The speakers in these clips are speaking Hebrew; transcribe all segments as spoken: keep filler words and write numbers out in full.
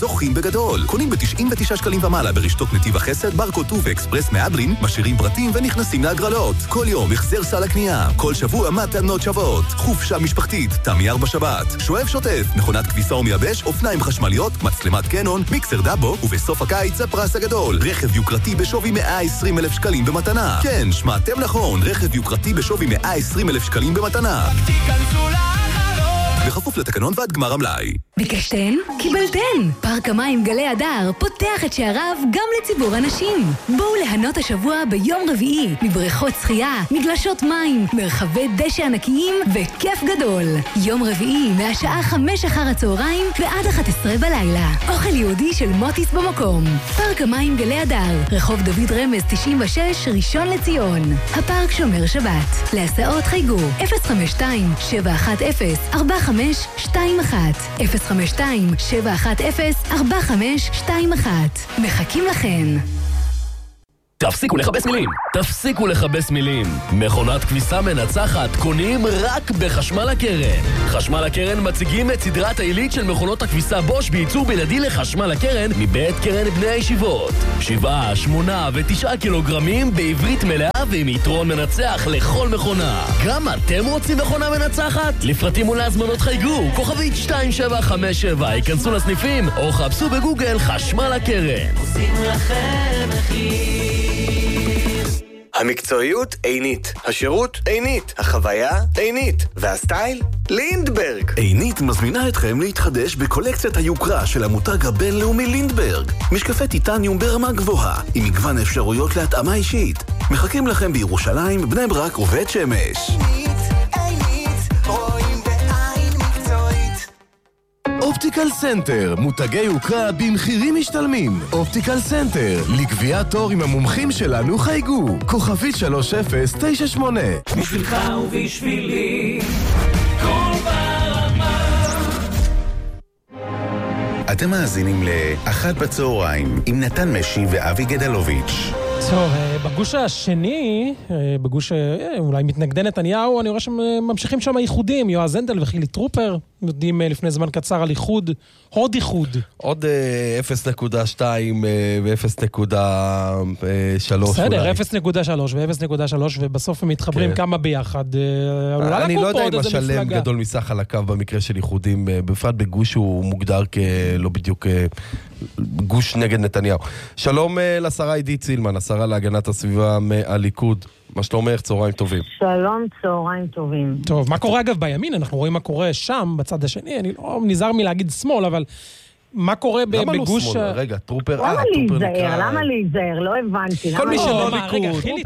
זוכים בגדול. קונים ב-תשעים ותשעה שקלים ומעלה ברשתות נתיב החסד, ברקוטו ואקספרס מהדרין, משאירים פרטים ונכנסים להגרלות. כל יום החזר סל הקנייה, כל שבוע מתנות שוות. חופשה משפחתית, תמי ארבע שבת, שואב שוטף, מכונת כביסה ומייבש, אופניים חשמליות, מצלמת קנון, מיקסר דאבו, ובסוף הקיץ הפרס הגדול. רכב יוקרתי בשווי מאה ועשרים אלף שקלים במתנה. כן, שמעתם נכון, רכב יוקרתי בשווי מאה ועשרים אלף שקלים במתנה. בכפוף לתקנון ועד גמר המלאי. ביקשתן? קיבלתן! פארק המים גלי הדר פותח את שעריו גם לציבור הנשים. בואו ליהנות השבוע ביום רביעי מבריכות שחייה, מגלשות מים, מרחבי דשא ענקיים וכיף גדול. יום רביעי מהשעה חמש אחר הצהריים ועד אחת עשרה בלילה. אוכל יהודי של מוטיס במקום. פארק המים גלי הדר, רחוב דוד רמז תשעים ושש, ראשון לציון. הפארק שומר שבת. להסעות חייגו אפס חמש שתיים שבע אחת אפס ארבע חמש שתיים אחת אפס חמש שתיים שבע אחת אפס ארבע חמש שתיים אחת. מחכים לכן. תפסיקו לחבש מילים, תפסיקו לחבש מילים. מכונת כביסה מנצחת קונים רק בחשמל הקרן. חשמל הקרן מציגים את סדרת העילית של מכונות הכביסה בוש בייצור בלעדי לחשמל הקרן מבית קרן בני הישיבות. שבעה, שמונה ותשעה קילוגרמים בעברית מלאה ועם יתרון מנצח לכל מכונה. גם אתם רוצים מכונה מנצחת? לפרטים ולהזמנות חייגו, כוכבית שתיים שבע חמש שבע, היכנסו לסניפים או חפשו בגוגל חשמל הקרן. עושים לכם מחיר. המקצועיות עינית, השירות עינית, החוויה עינית, והסטייל לינדברג. עינית מזמינה אתכם להתחדש בקולקציית היוקרה של המותג הבינלאומי לינדברג. משקפי טיטניום ברמה גבוהה, עם מגוון אפשרויות להתאמה אישית. מחכים לכם בירושלים, בני ברק ובית שמש. אופטיקל סנטר, מותגי יוקרה במחירים משתלמים. אופטיקל סנטר, לקביעת תור עם המומחים שלנו חייגו. כוכבית שלוש אפס תשע שמונה. בשבילך ובשבילי, כל ברמה. אתם מאזינים לאחת בצהריים עם נתן משי ואבי גדלוביץ'. טוב, בגוש השני, בגוש אולי מתנגדי נתניהו, אני רואה שממשיכים שם איחודים, יועז הנדל וחילי טרופר, יודעים לפני זמן קצר על איחוד, עוד איחוד. עוד אפס נקודה שתיים ו-אפס נקודה שלוש. בסדר, אפס נקודה שלוש ו-אפס נקודה שלוש, ובסוף הם מתחברים כמה ביחד. אני לא יודע אם השלם גדול מסך על הקו במקרה של איחודים, בפרט בגוש הוא מוגדר כלא בדיוק גוש נגד נתניהו. שלום לשרה עידית סילמן, השרה להגנת הסביבה מהליכוד. מה שלומך? צהריים טובים. שלום, צהריים טובים. טוב, מה קורה אגב בימין? אנחנו רואים מה קורה שם, בצד השני. אני לא נזהר מלהגיד שמאל, אבל מה קורה בגוש... למה לא שמאל? רגע, טרופר... למה להיזהר? למה להיזהר? לא הבנתי. כל מי שלא ליכוד.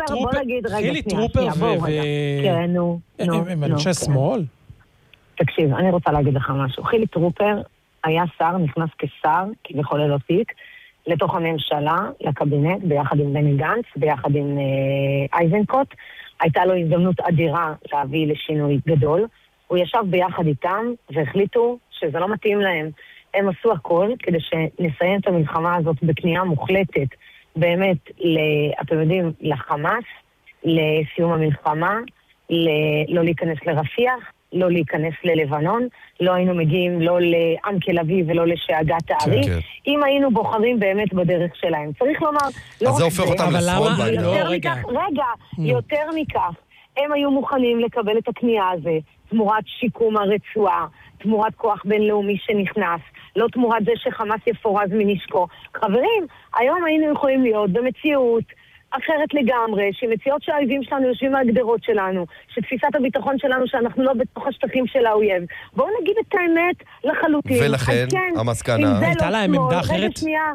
חילי טרופר ו... כן, נו. הם אנשי שמאל? תקשיב, אני רוצה להגיד לך משהו. חילי טרופר היה שר, נכנס כשר, כביכול ללא תיק, לתוך הממשלה, לקבינט, ביחד עם בני גנץ, ביחד עם אה, אייזנקוט. הייתה לו הזדמנות אדירה להביא לשינוי גדול. הוא ישב ביחד איתם והחליטו שזה לא מתאים להם. הם עשו הכל כדי שנסיים את המלחמה הזאת בכניעה מוחלטת, באמת, ל- אתם יודעים, לחמאס, לסיום המלחמה, ל- לא להיכנס לרפיח, לא להיכנס ללבנון, לא היינו מגיעים לא לאנקל אביב ולא לשאגת הערי, כן, כן. אם היינו בוחרים באמת בדרך שלהם. צריך לומר, לא אז זה הופך אותם לשמאל בעניין. רגע, רגע יותר מכך, הם היו מוכנים לקבל את הקנייה הזה, תמורת שיקום הרצועה, תמורת כוח בינלאומי שנכנס, לא תמורת זה שחמאס יפורז מנשקו. חברים, היום היינו יכולים להיות במציאות אחרת לגמרי, שמציאות שהאויבים שלנו יושבים על הגדרות שלנו, שתפיסת הביטחון שלנו שאנחנו לא בתוך השטחים של האויב. בואו נגיד את האמת לחלוטין. ולכן, כן, המסקנה... הייתה להם עמדה אחרת?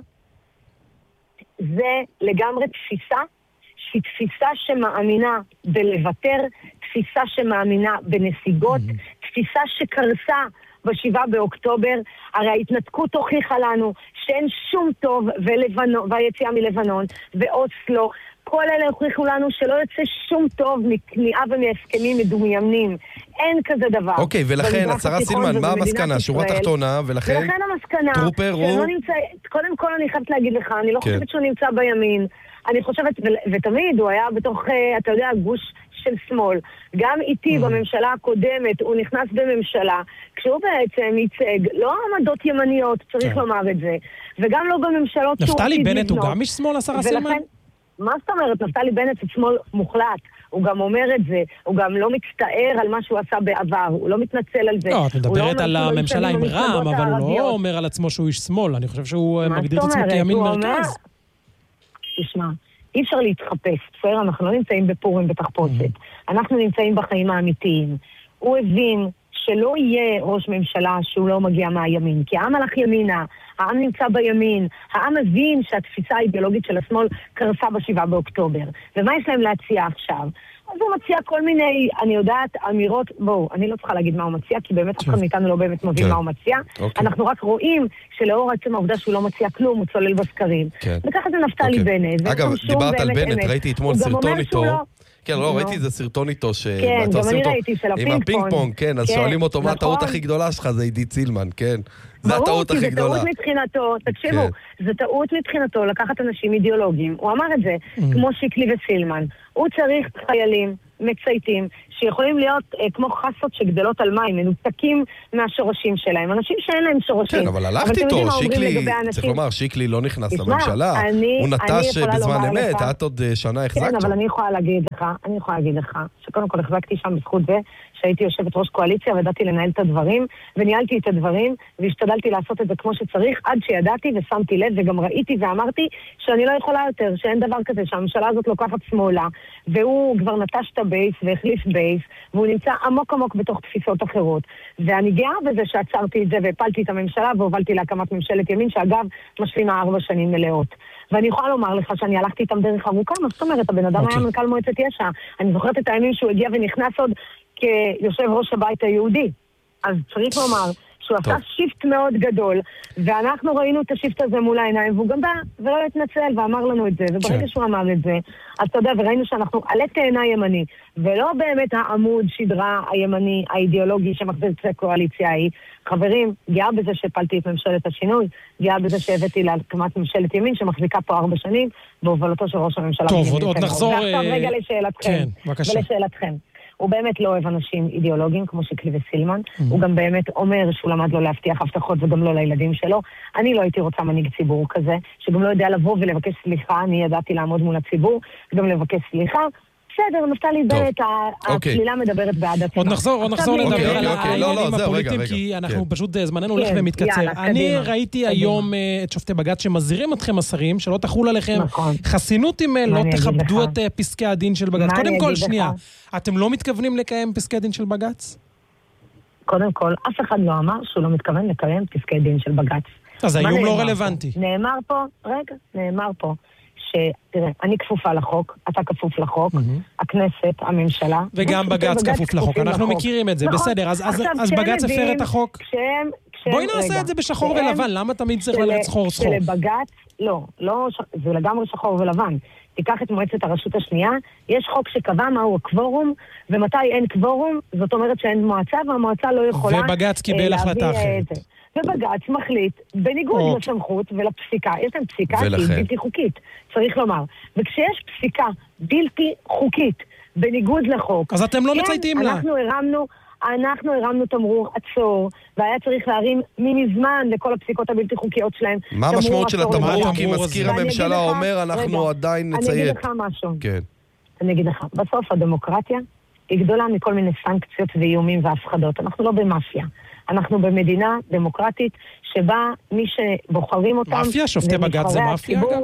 זה לגמרי תפיסה, שהיא תפיסה שמאמינה בלוותר, תפיסה שמאמינה בנסיגות, mm-hmm. תפיסה שקרסה בשבעה באוקטובר. הרי ההתנתקות הוכיחה לנו שאין שום טוב ולבנון, והיציאה מלבנון ואוסלו, כל אלה הוכיחו לנו שלא יוצא שום טוב מכניעה ומהסכמים מדומיינים. אין כזה דבר. אוקיי, ולכן, השרה סילמן, מה המסקנה? שורה תחתונה, ולכן... ולכן המסקנה, טרופר הוא... נמצא, קודם כל אני חייבת להגיד לך, אני לא כן. חושבת שהוא נמצא בימין. אני חושבת, ו- ותמיד הוא היה בתוך, אתה יודע, גוש של שמאל. גם איתי בממשלה הקודמת, הוא נכנס בממשלה, כשהוא בעצם ייצג לא עמדות ימניות, צריך לומר את זה, וגם לא בממשלות שהוא... נפתלי בנט הוא גם איש שמאל, השרה סילמן? מה זאת אומרת? נפתלי בנט זה שמאל מוחלט. הוא גם אומר את זה, הוא גם לא מצטער על מה שהוא עשה בעבר, הוא לא מתנצל על זה. לא, את מדברת על הממשלה עם רע"מ, אבל הוא לא אומר על עצמו שהוא איש שמאל, אני חושב שהוא מגדיר את עצמו כימין מרכז. תשמע, אי אפשר להתחפש, בסדר? אנחנו לא נמצאים בפורים בתחפושת, אנחנו נמצאים בחיים האמיתיים. הוא הבין שלא יהיה ראש ממשלה שהוא לא מגיע מהימין, כי העם הלך ימינה, העם נמצא בימין, העם מבין שהתפיסה האידיאולוגית של השמאל קרסה בשבעה באוקטובר. ומה יש להם להציע עכשיו? אז הוא מציע כל מיני, אני יודעת, אמירות, בואו, אני לא צריכה להגיד מה הוא מציע, כי באמת אף אחד מאיתנו לא באמת מבין מה הוא מציע. אנחנו רק רואים שלאור עצם העובדה שהוא לא מציע כלום, הוא צולל בסקרים. וככה זה נפתלי בנט. אגב, דיברת על בנט, ראיתי אתמול סרטון איתו. כן, לא, ראיתי איזה סרטון איתו ש... כן, גם אני ראיתי של הפינג פונג. עם הפינג פונג, כן, אז שואלים אותו מה הטעות הכי גדולה שלך, זה עידית סילמן, כן. זה הטעות הכי גדולה. ברור, כי זה טעות מבחינתו, תקשיבו, זה טעות מבחינתו לקחת אנשים אידיאולוגיים. הוא אמר את זה, כמו שיקלי וסילמן. הוא צריך חיילים, מצייתים, שיכולים להיות אה, כמו חסות שגדלות על מים, מנותקים מהשורשים שלהם. אנשים שאין להם שורשים. כן, אבל הלכת איתו, שיקלי, צריך לומר, שיקלי לא נכנס לממשלה, הוא נטש בזמן אמת, את עוד שנה החזקת. כן, אבל אני יכולה להגיד לך, אני יכולה להגיד לך, שקודם כל החזקתי שם בזכות זה, שהייתי יושבת ראש קואליציה, וידעתי לנהל את הדברים, וניהלתי את הדברים, והשתדלתי לעשות את זה כמו שצריך, עד שידעתי ושמתי לב, וגם ראיתי ואמרתי שאני לא יכולה יותר, שאין דבר כזה, שהממשלה הזאת לוקחת שמאלה, והוא כבר נטש את הבייס והחליף בייס, והוא נמצא עמוק עמוק בתוך תפיסות אחרות. ואני גאה בזה שעצרתי את זה, והפלתי את הממשלה, והובלתי להקמת ממשלת ימין, שאגב, משלימה ארבע שנים מלאות. ואני יכולה לומר לך שאני הלכתי איתם דרך ארוכה, מה זאת אומרת, הבן אדם היה מנכ"ל מועצת יש"ע. אני זוכרת את הימים שהוא הגיע ונכנס עוד כיושב ראש הבית היהודי. אז צריך לומר שהוא עשה שיפט מאוד גדול, ואנחנו ראינו את השיפט הזה מול העיניים, והוא גם בא ולא התנצל ואמר לנו את זה, וברגע שהוא אמר את זה, אז אתה יודע, וראינו שאנחנו עלה תאנה ימני, ולא באמת העמוד שדרה הימני האידיאולוגי שמחזיר את הקואליציה ההיא. חברים, גאה בזה שהפלתי את ממשלת השינוי, גאה בזה שהבאתי להקמת ממשלת ימין שמחזיקה פה ארבע שנים, בהובלתו של ראש הממשלה. טוב, עוד, עוד נחזור... ועכשיו רגע לשאלתכם. כן, בבקשה. ולשאלתכם. הוא באמת לא אוהב אנשים אידיאולוגיים כמו שיקלי וסילמן, mm-hmm. הוא גם באמת אומר שהוא למד לא להבטיח הבטחות וגם לא לילדים שלו. אני לא הייתי רוצה מנהיג ציבור כזה, שגם לא יודע לבוא ולבקש סליחה, אני ידעתי לעמוד מול הציבור, גם לבקש סליחה. בסדר, נפתלי בנט, הצלילה מדברת בעד עצמה. עוד נחזור, עוד נחזור לדבר על העניינים הפוליטיים, כי אנחנו פשוט, זמננו הולך ומתקצר. אני ראיתי היום את שופטי בג"ץ שמזהירים אתכם השרים, שלא תחול עליכם חסינות אם לא תכבדו את פסקי הדין של בג"ץ. קודם כל, שנייה, אתם לא מתכוונים לקיים פסקי דין של בג"ץ? קודם כל, אף אחד לא אמר שהוא לא מתכוון לקיים פסקי דין של בג"ץ. אז האיום לא רלוונטי. נאמר פה, רגע, נאמר פה. שתראה, אני כפופה לחוק, אתה כפוף לחוק, הכנסת, הממשלה. וגם בג"ץ כפוף לחוק, אנחנו מכירים את זה, בסדר, אז בג"ץ הפר את החוק. בואי נעשה את זה בשחור ולבן, למה תמיד צריך ללכת סחור סחור? שלבג"ץ, לא, זה לגמרי שחור ולבן. תיקח את מועצת הרשות השנייה, יש חוק שקבע מהו הקוורום, ומתי אין קוורום, זאת אומרת שאין מועצה, והמועצה לא יכולה... ובג"ץ קיבל החלטה אחרת. ובג"ץ מחליט, בניגוד לסמכות ולפסיקה, יש להם פסיקה שהיא בלתי חוקית, צריך לומר. וכשיש פסיקה בלתי חוקית, בניגוד לחוק... אז אתם לא מצייתים לה. אנחנו הרמנו, אנחנו הרמנו תמרור עצור, והיה צריך להרים מזמן לכל הפסיקות הבלתי חוקיות שלהם. מה המשמעות של התמרור? כי מזכיר הממשלה אומר, אנחנו עדיין נציית. אני אגיד לך משהו. כן. אני אגיד לך, בסוף הדמוקרטיה היא גדולה מכל מיני סנקציות ואיומים והפחדות. אנחנו לא במאפיה. אנחנו במדינה דמוקרטית שבה מי שבוחרים אותם... מאפיה, שופטי בג"ץ זה מאפיה גם?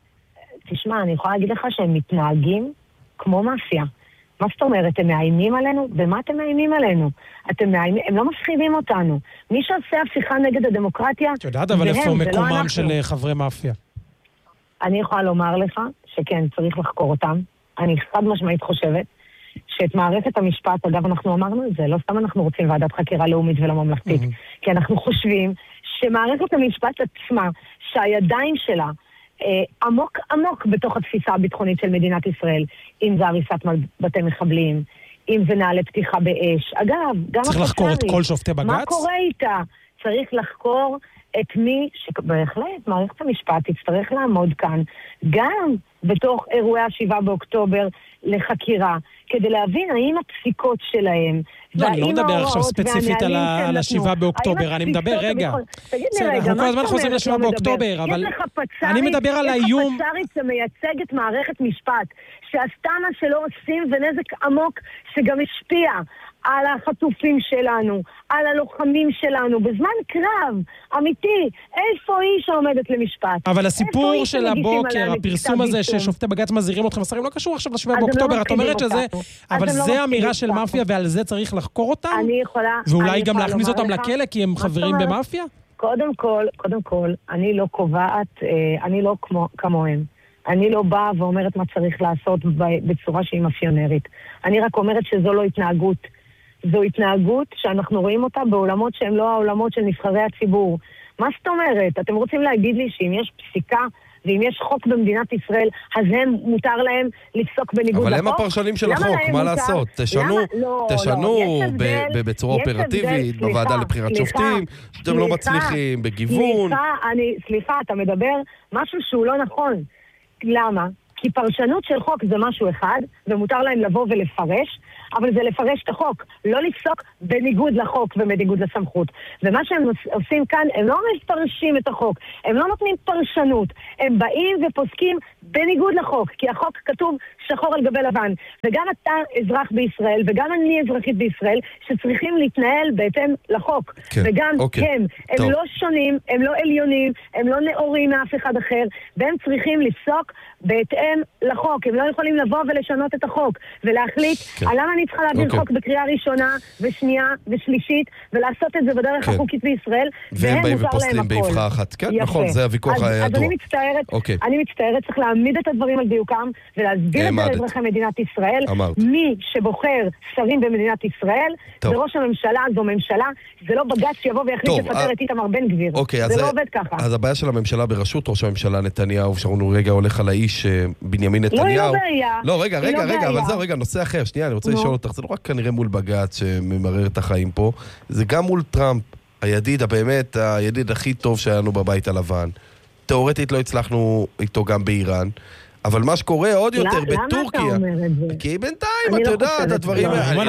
תשמע, אני יכולה להגיד לך שהם מתנהגים כמו מאפיה. מה זאת אומרת? הם מאיימים עלינו? במה אתם מאיימים עלינו? אתם מאיימים, הם לא מפחידים אותנו. מי שעושה הפיכה נגד הדמוקרטיה... את יודעת, אבל איפה מקומם של חברי מאפיה? אני יכולה לומר לך שכן, צריך לחקור אותם. אני חד משמעית חושבת שאת מערכת המשפט, אגב, אנחנו אמרנו את זה, לא סתם אנחנו רוצים ועדת חקירה לאומית ולא ממלכתית, כי אנחנו חושבים שמערכת המשפט עצמה, שהידיים שלה אה, עמוק עמוק בתוך התפיסה הביטחונית של מדינת ישראל, אם זה הריסת בתי מחבלים, אם זה נעלי פתיחה באש. אגב, גם צריך לחקור את כל שופטי בג"ץ? מה קורה איתה? צריך לחקור את מי שבהחלט מערכת המשפט תצטרך לעמוד כאן, גם בתוך אירועי השבעה באוקטובר לחקירה, כדי להבין האם הפסיקות שלהם... לא, אני לא מדבר עכשיו ספציפית על השבעה באוקטובר, אני מדבר, רגע. תגיד לי רגע, אנחנו כל הזמן חוזרים לשבעה באוקטובר, אבל אני מדבר על האיום... יש לך פצ"רית שמייצגת מערכת משפט, שעשתה מה שלא עושים ונזק עמוק שגם השפיע על החטופים שלנו, על הלוחמים שלנו, בזמן קרב, אמיתי, איפה היא שעומדת למשפט? אבל הסיפור של הבוקר, הפרסום הזה ששופטי בג"ץ מזהירים אתכם, השרים לא קשור עכשיו לשבעה באוקטובר, את אומרת שזה, אבל זה אמירה של מאפיה ועל זה צריך לחקור אותם? אני יכולה... ואולי גם להכניס אותם לכלא כי הם חברים במאפיה? קודם כל, קודם כל, אני לא קובעת, אני לא כמוהם. אני לא באה ואומרת מה צריך לעשות בצורה שהיא מאפיונרית. אני רק אומרת שזו לא התנהגות. זו התנהגות שאנחנו רואים אותה בעולמות שהם לא העולמות של נבחרי הציבור. מה זאת אומרת? אתם רוצים להגיד לי שאם יש פסיקה ואם יש חוק במדינת ישראל, אז הם מותר להם לפסוק בניגוד לחוק? אבל הם הפרשנים של החוק, מה לעשות? תשנו, תשנו בצורה אופרטיבית, בוועדה לבחירת שופטים, שאתם לא מצליחים, בגיוון. סליחה, אתה מדבר משהו שהוא לא נכון. למה? כי פרשנות של חוק זה משהו אחד, ומותר להם לבוא ולפרש, אבל זה לפרש את החוק, לא לפסוק בניגוד לחוק ובניגוד לסמכות. ומה שהם עושים כאן, הם לא מפרשים את החוק, הם לא נותנים פרשנות, הם באים ופוסקים בניגוד לחוק, כי החוק כתוב שחור על גבי לבן. וגם אתה אזרח בישראל, וגם אני אזרחית בישראל, שצריכים להתנהל בהתאם לחוק. כן, וגם אוקיי, הם, הם טוב. לא שונים, הם לא עליונים, הם לא נאורים מאף אחד אחר, והם צריכים לפסוק בהתאם לחוק. הם לא יכולים לבוא ולשנות את החוק, ולהחליט כן. על למה אני צריכה להעביר אוקיי. חוק בקריאה ראשונה ושנייה ושלישית, ולעשות את זה בדרך כן. החוקית בישראל, והם באים ופוסלים באבחה אחת. כן, יפה. נכון, זה הוויכוח הידוע. אז, אז אני מצטערת, אוקיי. אני מצטערת, צריך להעמיד את הדברים על דיוקם, ולהסביר את זה לאזרחי מדינת ישראל. אמרת. מי שבוחר שרים במדינת ישראל, טוב. זה ראש הממשלה, זו ממשלה, זה לא בג"ץ שיבוא ויחליט לפטר את איתמר בן גביר. אוקיי, זה אז לא עובד ככה. אז הבעיה של הממשלה בראשות ראש הממשלה נתניהו, שאנחנו רגע הולך על האיש בנימין נתניהו. לא, לא בעיה. לא, רגע, רגע, רגע, אבל זהו, רגע, נושא אחר. שנייה, אני רוצה לשאול אותך, זה לא רק כנראה מול בג"ץ שממרר את החיים פה, זה גם מול טראמפ, הידיד, באמת, הידיד הכי טוב שהיה לנו בבית הלבן. תיאורטית לא הצלחנו איתו גם באיראן, אבל מה שקורה עוד יותר בטורקיה, כי בינתיים, אתה יודעת, הדברים...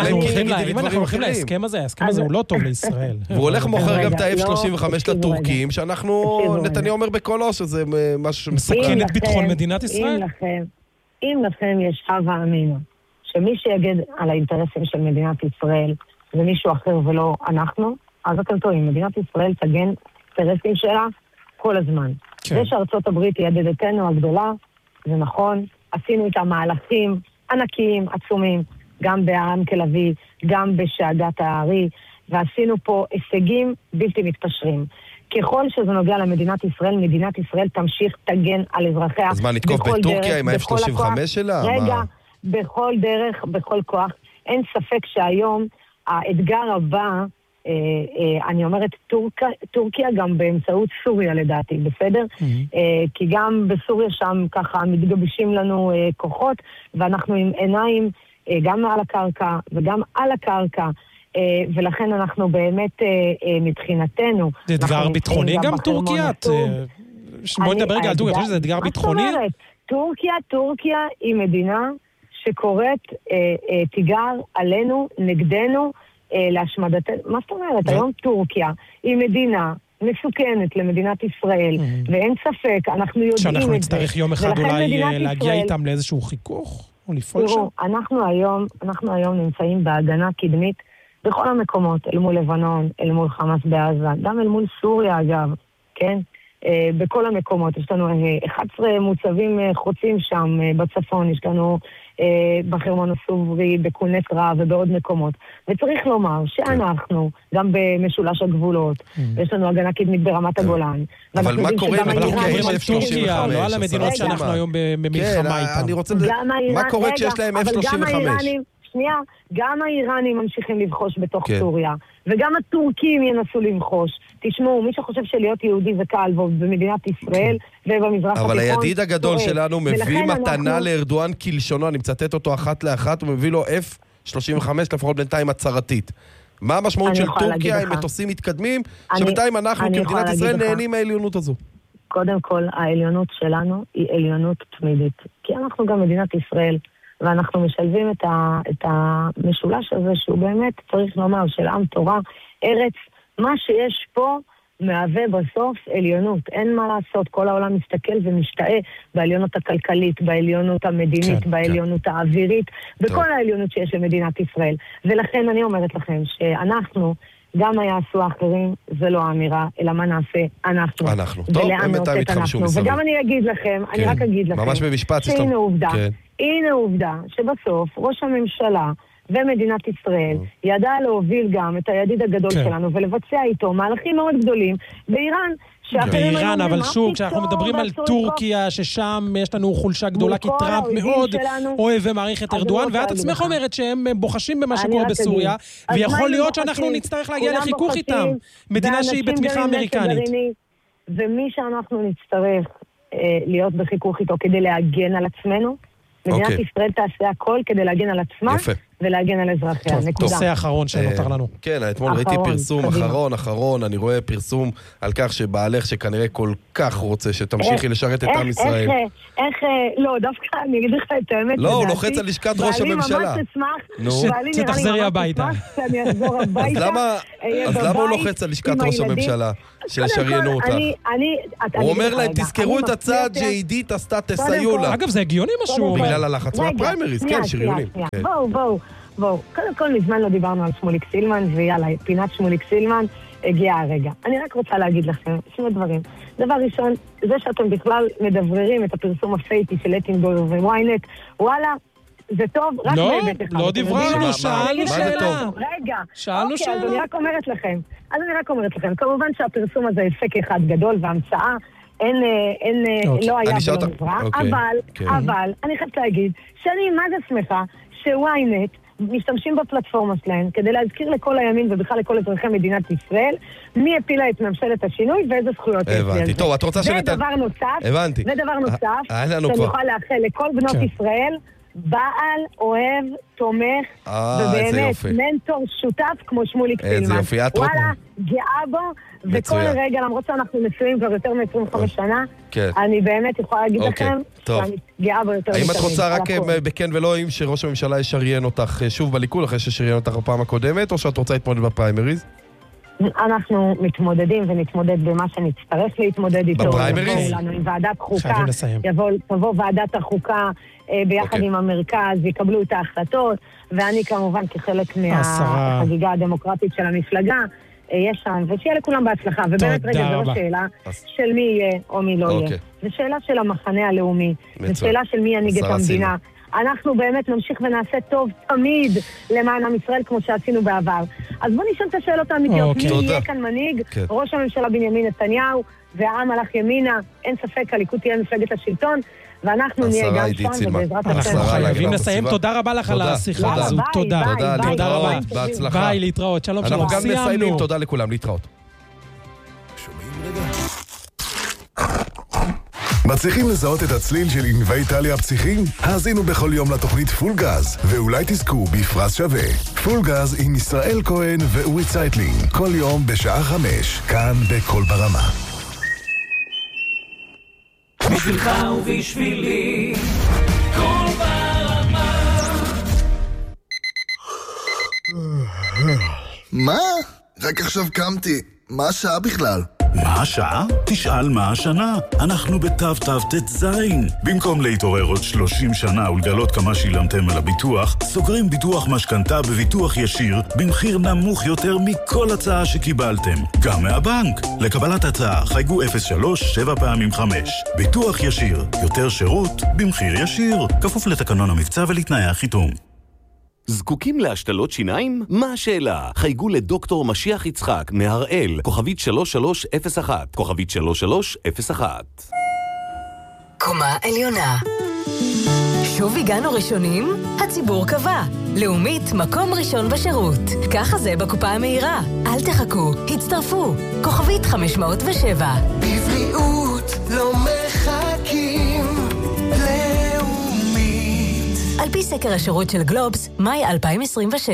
אם אנחנו הולכים להסכם הזה, ההסכם הזה הוא לא טוב לישראל. והוא הולך מוכר גם את ה-אף שלושים וחמש לטורקים, שאנחנו, נתניהו אומר בקולו, שזה משהו שמסכן את ביטחון מדינת ישראל. אם לכם יש הווה אמינו, שמי שיגד על האינטרסים של מדינת ישראל, זה מישהו אחר ולא אנחנו, אז אתם טועים, מדינת ישראל תגן אינטרסים שלה כל הזמן. זה שארצות הברית היא ידידתנו הגדולה, זה נכון, עשינו איתה מהלכים ענקיים, עצומים, גם בעם תל אביב, גם בשאגת הארי, ועשינו פה הישגים בלתי מתפשרים. ככל שזה נוגע למדינת ישראל, מדינת ישראל תמשיך תגן על אזרחיה. אז מה, נתקוף בטורקיה עם ה-אף שלושים וחמש שלה? רגע, בכל דרך, בכל כוח. אין ספק שהיום האתגר הבא, אה, אה, אני אומרת טורקיה, טורקיה גם באמצעות סוריה לדעתי, בסדר? Mm-hmm. אה, כי גם בסוריה שם ככה מתגבשים לנו אה, כוחות, ואנחנו עם עיניים אה, גם מעל הקרקע וגם על הקרקע, אה, ולכן אנחנו באמת אה, אה, מבחינתנו... זה אתגר ביטחוני גם טורקיה? בוא נדבר רגע על טורקיה, אתה חושב שזה אתגר ביטחוני? טורקיה, טורקיה היא מדינה שקוראת אה, אה, תיגר עלינו, נגדנו, אה, להשמדתנו. מה זאת אומרת? היום טורקיה היא מדינה מסוכנת למדינת ישראל, ואין ספק, אנחנו יודעים את זה. שאנחנו נצטרך יום אחד אולי להגיע איתם לאיזשהו חיכוך, או לפעול שם? תראו, אנחנו היום, אנחנו היום נמצאים בהגנה קדמית בכל המקומות, אל מול לבנון, אל מול חמאס בעזה, גם אל מול סוריה אגב, כן? בכל המקומות, יש לנו אחד עשר מוצבים חוצים שם בצפון, יש לנו בחרמון הסורי, בקונטרה ובעוד מקומות. וצריך לומר שאנחנו, גם במשולש הגבולות, יש לנו הגנה קדמית ברמת הגולן. אבל מה קורה אם הטורקיה יש אף שלושים וחמש? לא על המדינות שאנחנו היום במלחמה איתם. מה קורה כשיש להם אף שלושים וחמש? שנייה, גם האיראנים ממשיכים לבחוש בתוך כן. סוריה, וגם הטורקים ינסו לבחוש. תשמעו, מי שחושב שלהיות יהודי זה קל, במדינת ישראל כן. ובמזרח התיכון... אבל הידיד הגדול טועה. שלנו מביא מתנה אנחנו... לארדואן כלשונו, אני מצטט אותו אחת לאחת, הוא מביא לו אף שלושים וחמש, לפחות בינתיים הצהרתית. מה המשמעות של טורקיה עם מטוסים מתקדמים, שבינתיים אנחנו כמדינת ישראל נהנים מהעליונות הזו? קודם כל, העליונות שלנו היא עליונות תמידית. כי אנחנו גם מדינת ישראל, ואנחנו משלבים את, ה, את המשולש הזה, שהוא באמת, צריך לומר, של עם תורה, ארץ, מה שיש פה מהווה בסוף עליונות. אין מה לעשות, כל העולם מסתכל ומשתאה בעליונות הכלכלית, בעליונות המדינית, כן, בעליונות כן. האווירית, בכל טוב. העליונות שיש למדינת ישראל. ולכן אני אומרת לכם שאנחנו, גם מה יעשו האחרים, זה לא האמירה, אלא מה נעשה אנחנו. אנחנו. טוב, הם בינתיים התחמשו מסביב. וגם אני אגיד לכם, כן. אני רק אגיד לכם, ממש במשפט, שהנה עובדה, כן. הנה עובדה, שבסוף ראש הממשלה ומדינת ישראל ידע להוביל גם את הידיד הגדול כן. שלנו, ולבצע איתו מהלכים מאוד גדולים באיראן, באיראן, אבל שוב, כשאנחנו מדברים על טורקיה, ששם יש לנו חולשה גדולה, כי טראמפ מאוד אוהב ומעריך את ארדואן, ואת עצמך אומרת שהם בוחשים במה שקורה בסוריה, ויכול להיות שאנחנו נצטרך להגיע לחיכוך איתם, מדינה שהיא בתמיכה אמריקנית. ומי שאנחנו נצטרך להיות בחיכוך איתו כדי להגן על עצמנו, מדינת ישראל תעשה הכל כדי להגן על עצמה, ולהגן על אזרחיה, נקודה. נושא האחרון שנותר לנו. כן, אתמול ראיתי פרסום אחרון, אחרון, אני רואה פרסום על כך שבעלך שכנראה כל כך רוצה שתמשיכי לשרת את עם ישראל. איך, לא, דווקא אני אגיד לך את האמת. לא, הוא לוחץ על לשכת ראש הממשלה. שתחזרי הביתה. אז למה הוא לוחץ על לשכת ראש הממשלה? שישריינו אותך. הוא אומר להם, תזכרו את הצעד שעידית עשתה, תסייעו לה. אגב, זה הגיוני משהו. בגלל הלחץ מהפריימריז, כן, שריונים. בואו, בואו. בואו, קודם כל מזמן לא דיברנו על שמוליק סילמן, ויאללה, פינת שמוליק סילמן הגיעה הרגע. אני רק רוצה להגיד לכם שני דברים. דבר ראשון, זה שאתם בכלל מדבררים את הפרסום הפייטי של אטינגר וויינט, וואלה, זה טוב, רק לא, באמת אחד. לא דברנו, שאלנו שאלה. רגע, שאלנו שאלה. אוקיי, אז אני רק אומרת לכם, אז אני רק אומרת לכם, כמובן שהפרסום הזה הפק אחד גדול והמצאה, אין, אין, לא היה ולא נברא, אבל, אבל, אני חייבת להגיד שאני מה זה שמחה שוויינט משתמשים בפלטפורמה שלהם כדי להזכיר לכל הימין ובכלל לכל אזרחי מדינת ישראל מי הפילה את ממשלת השינוי ואיזה זכויות יש. הבנתי, טוב, את רוצה שנת... זה דבר נוסף, הבנתי. זה דבר נוסף, שאני יכולה לאחל לכל בנות ישראל, בעל, אוהב, תומך, ובאמת מנטור שותף כמו שמוליק סילמן. וואלה, גאה בו, וכל רגע, למרות שאנחנו נשואים כבר יותר מ-עשרים וחמש שנה, אני באמת יכולה להגיד לכם שאני גאה בו יותר מתמיד. האם את רוצה רק בכן ולא אם שראש הממשלה ישריין אותך שוב בליכוד, אחרי ששריין אותך בפעם הקודמת, או שאת רוצה להתמודד בפריימריז? אנחנו מתמודדים ונתמודד במה שנצטרך להתמודד איתו. בפריימריז? עם ועדת חוקה, תבוא ועדת החוקה ביחד עם המרכז, יקבלו את ההחלטות, ואני כמובן כחלק מהחגיגה הדמוקרטית של המפלגה, יש שם, ושיהיה לכולם בהצלחה. ובאמת רגע, זו לא שאלה של מי יהיה או מי לא יהיה. זו שאלה של המחנה הלאומי, זו שאלה של מי ינהיג את המדינה. אנחנו באמת נמשיך ונעשה טוב תמיד למען עם ישראל כמו שעשינו בעבר. אז בוא נשאל את השאלות האמיתיות. מי יהיה כאן מנהיג? ראש הממשלה בנימין נתניהו, והעם הלך ימינה, אין ספק, הליכוד תהיה מפלגת השלטון, ואנחנו נהיה גם שם, ובעזרת השם. אנחנו חייבים לסיים. תודה רבה לך על השיחה הזו. תודה. תודה רבה. בהצלחה. ביי, להתראות. שלום, שלום. אנחנו גם מסיימים. תודה לכולם. להתראות. מצליחים לזהות את הצליל של ענבי איטליה הפסיכיים? האזינו בכל יום לתוכנית פול גז, ואולי תזכו בפרס שווה. פול גז עם ישראל כהן ואורי צייטלין, כל יום בשעה חמש, כאן בכל ברמה. בשבילך ובשבילי, כל ברמה. מה? רק עכשיו קמתי. מה השעה בכלל? מה השעה? תשאל מה השנה. אנחנו בתו תו תת זין. במקום להתעורר עוד שלושים שנה ולגלות כמה שילמתם על הביטוח, סוגרים ביטוח משכנתה בביטוח ישיר במחיר נמוך יותר מכל הצעה שקיבלתם. גם מהבנק. לקבלת הצעה חייגו אפס שלוש שבע פעמים חמש. ביטוח ישיר. יותר שירות במחיר ישיר. כפוף לתקנון המבצע ולתנאי החיתום. זקוקים להשתלות שיניים? מה השאלה? חייגו לדוקטור משיח יצחק מהראל, כוכבית שלוש שלוש אפס אחת, כוכבית שלוש שלוש אפס אחת. קומה עליונה. שוב הגענו ראשונים? הציבור קבע. לאומית, מקום ראשון בשירות. ככה זה בקופה המהירה. אל תחכו, הצטרפו. כוכבית חמש מאות ושבע. בבריאות לא מחכים. על פי סקר השירות של גלובס, מאי אלפיים עשרים ושש.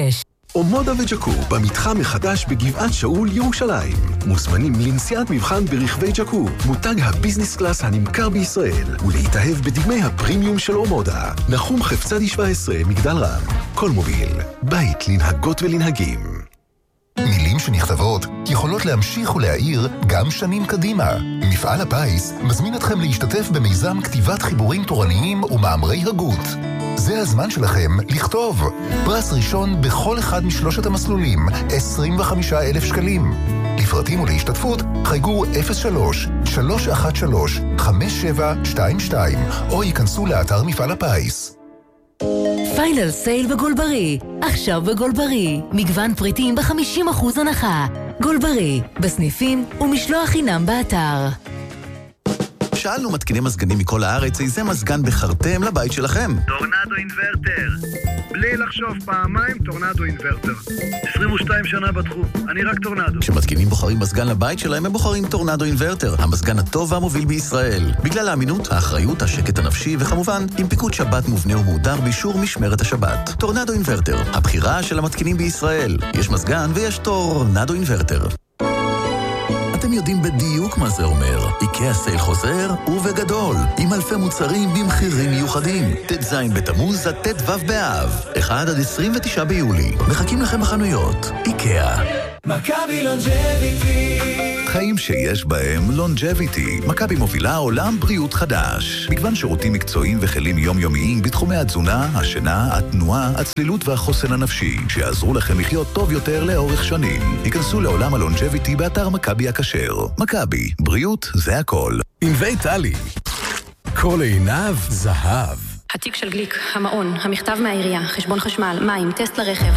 אומודה וג'קו במתחם מחדש בגבעת שאול ירושלים. מוזמנים לנסיעת מבחן ברכבי ג'קו, מותג הביזנס קלאס הנמכר בישראל, ולהתאהב בדגמי הפרימיום של אומודה. נחום חפצדי שבע עשרה, מגדל רם. כל מוביל, בית לנהגות ולנהגים. מילים שנכתבות יכולות להמשיך ולהעיר גם שנים קדימה. מפעל הפיס מזמין אתכם להשתתף במיזם כתיבת חיבורים תורניים ומאמרי הגות. זה הזמן שלכם לכתוב. פרס ראשון בכל אחד משלושת המסלולים, עשרים וחמישה אלף שקלים. לפרטים ולהשתתפות חייגו אפס שלוש שלוש אחת שלוש חמש שבע שתיים שתיים או ייכנסו לאתר מפעל הפיס. פיינל סייל בגולברי, עכשיו בגולברי, מגוון פריטים ב-חמישים אחוז הנחה. גולברי, בסניפים ומשלוח חינם באתר. שאלנו מתקיני מזגנים מכל הארץ איזה מזגן בחרתם לבית שלכם. טורנדו אינברטר. בלי לחשוב פעמיים, טורנדו אינברטר. עשרים ושתיים שנה בתחום, אני רק טורנדו. כשמתקינים בוחרים מזגן לבית שלהם, הם בוחרים טורנדו אינברטר, המזגן הטוב והמוביל בישראל. בגלל האמינות, האחריות, השקט הנפשי וכמובן, עם פיקוד שבת מובנה ומהודר באישור משמרת השבת. טורנדו אינברטר, הבחירה של המתקינים בישראל. יש מזגן ויש טורנדו אינברטר. אתם יודעים בדיוק מה זה אומר. איקאה סייל חוזר ובגדול, עם אלפי מוצרים במחירים מיוחדים. ט"ז בתמוז עד ט"ו באב, אחד עד עשרים ותשעה ביולי. מחכים לכם בחנויות. איקאה. מכבי לונג'ביטי. חיים שיש בהם לונג'ביטי. מכבי מובילה עולם בריאות חדש. מגוון שירותים מקצועיים וכלים יומיומיים בתחומי התזונה, השינה, התנועה, הצלילות והחוסן הנפשי, שיעזרו לכם לחיות טוב יותר לאורך שנים. היכנסו לעולם הלונג'ביטי באתר מכבי הכשר. מכבי, בריאות זה הכל. עם בית טלי. כל עיניו זהב. התיק של גליק, המעון, המכתב מהעירייה, חשבון חשמל, מים, טסט לרכב.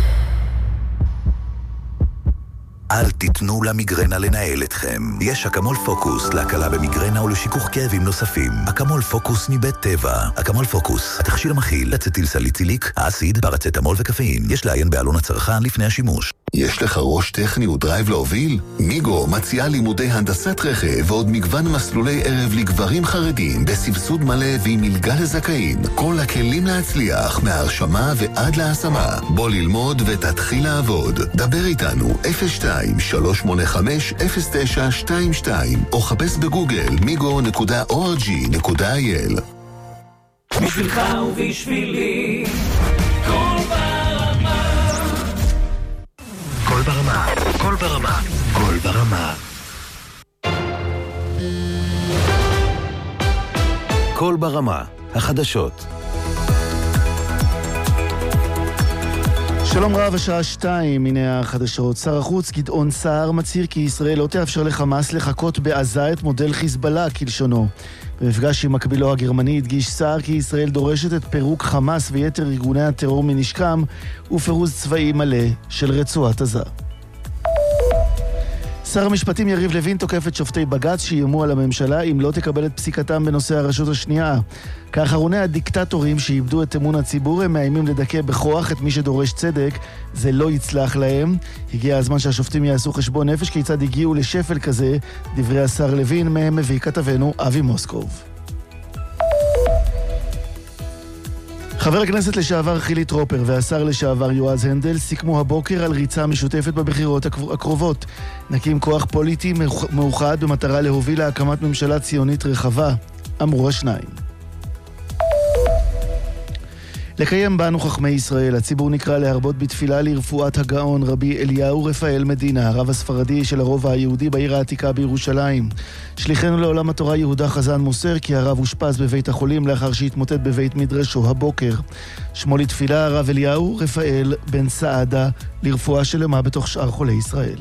אל תיתנו למיגרנה לנהל אתכם. יש אקמול פוקוס להקלה במיגרנה ולשיכוך כאבים נוספים. אקמול פוקוס מבית טבע. אקמול פוקוס, התכשיר המכיל אצטיל סליציליק, האסיד, פרצטמול וקפאין. יש לעיין בעלון הצרכן לפני השימוש. יש לך ראש טכני ודרייב להוביל? מיגו מציעה לימודי הנדסת רכב ועוד מגוון מסלולי ערב לגברים חרדים בסבסוד מלא ועם מלגה לזכאים. כל הכלים להצליח מההרשמה ועד להשמה. בוא ללמוד ותתחיל לעבוד. דבר איתנו אפס שתיים שלוש שמונה חמש אפס תשע שתיים שתיים או חפש בגוגל מיגו נקודה או אר ג'י נקודה איי אל. בשבילך ובשבילי כל ברמה. כל ברמה, כל ברמה, כל ברמה. כל ברמה, החדשות. שלום רב, השעה שתיים, הנה החדשות. שר החוץ גדעון סער מצהיר כי ישראל לא תאפשר לחמאס לחכות בעזה את מודל חיזבאללה כלשונו. במפגש עם מקבילו הגרמני הדגיש סער כי ישראל דורשת את פירוק חמאס ויתר ארגוני הטרור מנשקם ופירוז צבאי מלא של רצועת עזה. שר המשפטים יריב לוין תוקף את שופטי בג"ץ שאיימו על הממשלה אם לא תקבל את פסיקתם בנושא הרשות השנייה. כאחרוני הדיקטטורים שאיבדו את אמון הציבור הם מאיימים לדכא בכוח את מי שדורש צדק. זה לא יצלח להם. הגיע הזמן שהשופטים יעשו חשבון נפש כיצד הגיעו לשפל כזה. דברי השר לוין, מהם מביא כתבנו אבי מוסקוב. חבר הכנסת לשעבר חילי טרופר והשר לשעבר יועז הנדל סיכמו הבוקר על ריצה משותפת בבחירות הקרובות. נקים כוח פוליטי מאוחד במטרה להוביל להקמת ממשלה ציונית רחבה, אמרו השניים. לקיים בנו חכמי ישראל, הציבור נקרא להרבות בתפילה לרפואת הגאון רבי אליהו רפאל מדינה, הרב הספרדי של הרובע היהודי בעיר העתיקה בירושלים. שליחנו לעולם התורה יהודה חזן מוסר כי הרב אושפז בבית החולים לאחר שהתמוטט בבית מדרשו הבוקר. שמו לתפילה הרב אליהו רפאל בן סעדה לרפואה שלמה בתוך שאר חולי ישראל.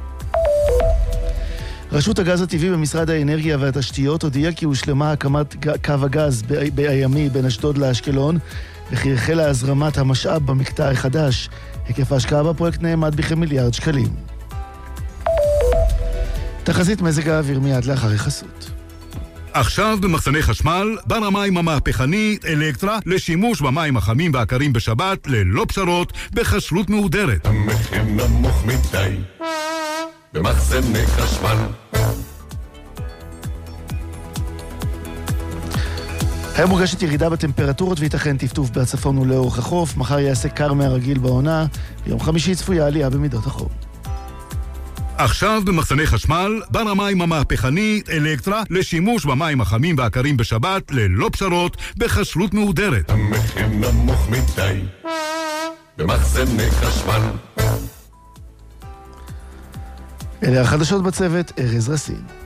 רשות הגז הטבעי במשרד האנרגיה והתשתיות הודיעה כי הושלמה הקמת קו הגז בימי בין אשדוד לאשקלון וכי החלה הזרמת המשאב במקטע החדש. היקף ההשקעה בפרויקט נאמד בכמיליארד שקלים. תחזית מזג האוויר מיד לאחר החסות. עכשיו במחסני חשמל, בר המים המהפכני אלקטרה לשימוש במים החמים והקרים בשבת ללא פשרות בכשרות מהודרת. המחיר נמוך מדי במחסני חשמל. היום מורגשת ירידה בטמפרטורות ויתכן טפטוף בצפון ולאורך החוף. מחר יעשה קר מהרגיל בעונה. ביום חמישי צפויה עלייה במידות החום. עכשיו במחסני חשמל, בר המים המהפכני אלקטרה לשימוש במים החמים והקרים בשבת ללא פשרות בחשלות מהודרת. המחיר נמוך מדי במחסני חשמל. אלה החדשות בצוות, ארז רסין.